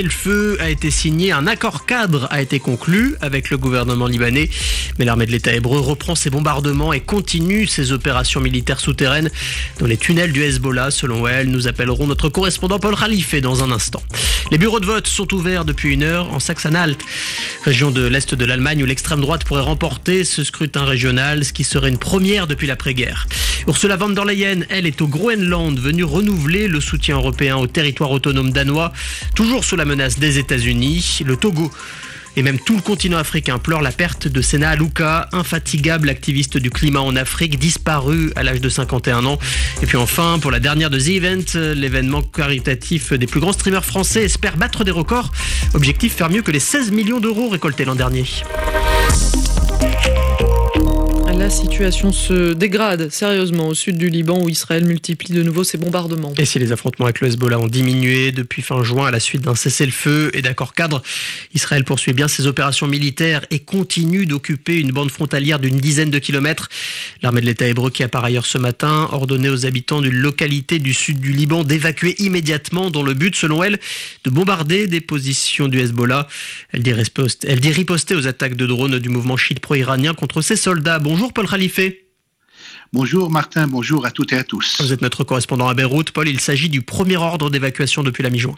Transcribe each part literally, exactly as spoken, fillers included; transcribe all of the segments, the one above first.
Le feu a été signé, un accord cadre a été conclu avec le gouvernement libanais. Mais l'armée de l'État hébreu reprend ses bombardements et continue ses opérations militaires souterraines dans les tunnels du Hezbollah. Selon elle, nous appellerons notre correspondant Paul Khalife dans un instant. Les bureaux de vote sont ouverts depuis une heure en Sachsen-Anhalt, région de l'Est de l'Allemagne où l'extrême droite pourrait remporter ce scrutin régional, ce qui serait une première depuis l'après-guerre. Ursula von der Leyen, elle, est au Groenland, venue renouveler le soutien européen au territoire autonome danois, toujours sous la menace des États-Unis. Le Togo et même tout le continent africain pleure la perte de Sena Aluka, infatigable activiste du climat en Afrique, disparu à l'âge de cinquante et un ans. Et puis enfin, pour la dernière de The Event, l'événement caritatif des plus grands streamers français espère battre des records. Objectif, faire mieux que les seize millions d'euros récoltés l'an dernier. La situation se dégrade sérieusement au sud du Liban où Israël multiplie de nouveau ses bombardements. Et si les affrontements avec le Hezbollah ont diminué depuis fin juin à la suite d'un cessez-le-feu et d'accords cadres, Israël poursuit bien ses opérations militaires et continue d'occuper une bande frontalière d'une dizaine de kilomètres. L'armée de l'État hébreu qui a par ailleurs ce matin ordonné aux habitants d'une localité du sud du Liban d'évacuer immédiatement dans le but, selon elle, de bombarder des positions du Hezbollah. Elle dit riposter, elle dit riposter aux attaques de drones du mouvement chiite pro-iranien contre ses soldats. Bonjour Paul Khalife. Bonjour Martin, bonjour à toutes et à tous. Vous êtes notre correspondant à Beyrouth. Paul, il s'agit du premier ordre d'évacuation depuis la mi-juin.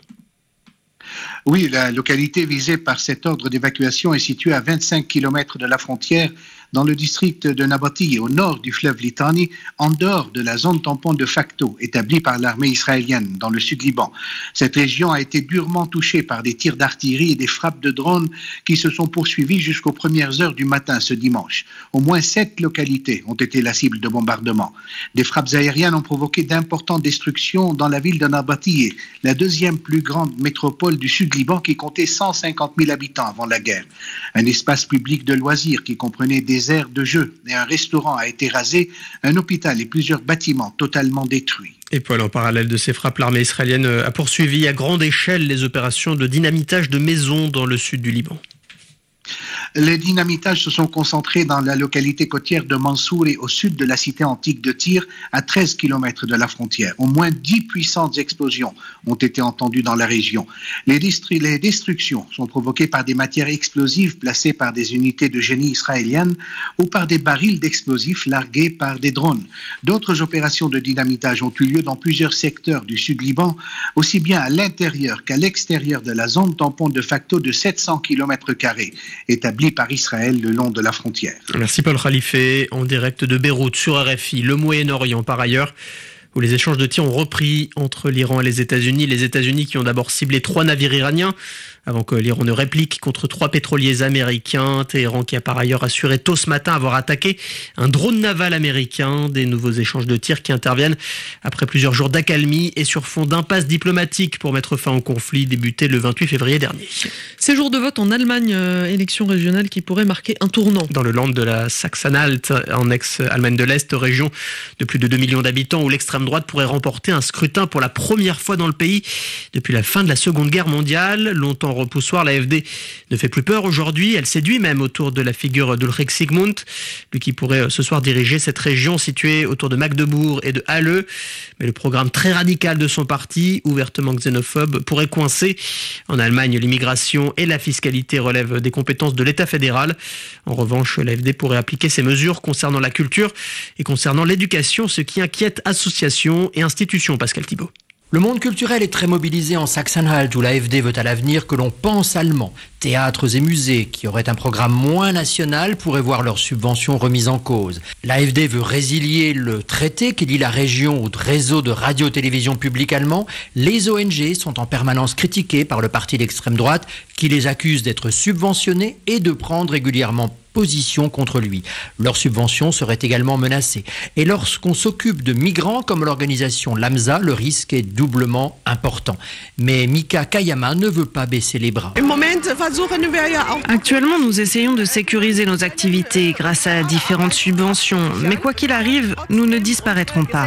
Oui, la localité visée par cet ordre d'évacuation est située à vingt-cinq kilomètres de la frontière dans le district de Nabatieh, au nord du fleuve Litani, en dehors de la zone tampon de facto établie par l'armée israélienne dans le sud Liban. Cette région a été durement touchée par des tirs d'artillerie et des frappes de drones qui se sont poursuivies jusqu'aux premières heures du matin ce dimanche. Au moins sept localités ont été la cible de bombardements. Des frappes aériennes ont provoqué d'importantes destructions dans la ville de Nabatieh, la deuxième plus grande métropole du sud Liban qui comptait cent cinquante mille habitants avant la guerre. Un espace public de loisirs qui comprenait des aires de jeux et un restaurant a été rasé, un hôpital et plusieurs bâtiments totalement détruits. Et Paul, en parallèle de ces frappes, l'armée israélienne a poursuivi à grande échelle les opérations de dynamitage de maisons dans le sud du Liban. Les dynamitages se sont concentrés dans la localité côtière de Mansouri, au sud de la cité antique de Tyr, à treize kilomètres de la frontière. Au moins dix puissantes explosions ont été entendues dans la région. Les, distru- les destructions sont provoquées par des matières explosives placées par des unités de génie israéliennes ou par des barils d'explosifs largués par des drones. D'autres opérations de dynamitage ont eu lieu dans plusieurs secteurs du sud Liban, aussi bien à l'intérieur qu'à l'extérieur de la zone tampon de facto de sept cents kilomètres carrés, établie par Israël le long de la frontière. Merci Paul Khalife, en direct de Beyrouth sur R F I. Le Moyen-Orient par ailleurs, où les échanges de tirs ont repris entre l'Iran et les États-Unis. Les États-Unis qui ont d'abord ciblé trois navires iraniens avant que l'Iran ne réplique contre trois pétroliers américains. Téhéran qui a par ailleurs assuré tôt ce matin avoir attaqué un drone naval américain. Des nouveaux échanges de tirs qui interviennent après plusieurs jours d'accalmie et sur fond d'impasse diplomatique pour mettre fin au conflit débuté le vingt-huit février dernier. Ces jours de vote en Allemagne, euh, élection régionale qui pourrait marquer un tournant. Dans le land de la Sachsen-Anhalt, en ex-Allemagne de l'Est, région de plus de deux millions d'habitants où l'extrême droite pourrait remporter un scrutin pour la première fois dans le pays depuis la fin de la Seconde Guerre mondiale. Longtemps repoussoir, la A F D ne fait plus peur aujourd'hui. Elle séduit même autour de la figure d'Ulrich Sigmund, lui qui pourrait ce soir diriger cette région située autour de Magdebourg et de Halle. Mais le programme très radical de son parti, ouvertement xénophobe, pourrait coincer. En Allemagne, l'immigration et la fiscalité relèvent des compétences de l'État fédéral. En revanche, l'A F D pourrait appliquer ses mesures concernant la culture et concernant l'éducation, ce qui inquiète associations et institutions. Pascal Thibault. Le monde culturel est très mobilisé en Sachsen-Anhalt où l'A F D veut à l'avenir que l'on pense allemand. Théâtres et musées qui auraient un programme moins national pourraient voir leurs subventions remises en cause. L'A F D veut résilier le traité qui lie la région au réseau de radio-télévision public allemand. Les O N G sont en permanence critiquées par le parti d'extrême droite qui les accuse d'être subventionnés et de prendre régulièrement position contre lui. Leurs subventions seraient également menacées. Et lorsqu'on s'occupe de migrants comme l'organisation Lamsa, le risque est doublement important. Mais Mika Kayama ne veut pas baisser les bras. Actuellement, nous essayons de sécuriser nos activités grâce à différentes subventions. Mais quoi qu'il arrive, nous ne disparaîtrons pas.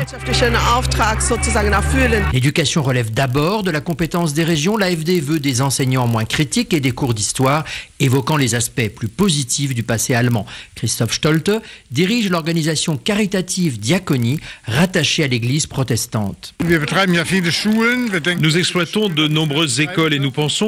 L'éducation relève d'abord de la compétence des régions. L'A F D veut des enseignants moins critiques et des cours d'histoire évoquant les aspects plus positifs du passé allemand. Christoph Stolte dirige l'organisation caritative Diakonie, rattachée à l'église protestante. Nous exploitons de nombreuses écoles et nous pensons